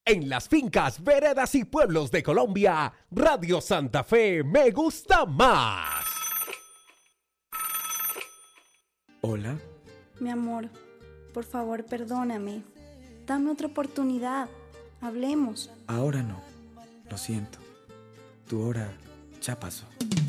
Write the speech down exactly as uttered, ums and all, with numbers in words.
En las fincas, veredas y pueblos de Colombia, Radio Santa Fe me gusta más. Hola. Mi amor, por favor, perdóname. Dame otra oportunidad. Hablemos. Ahora no. Lo siento. Tu hora ya pasó.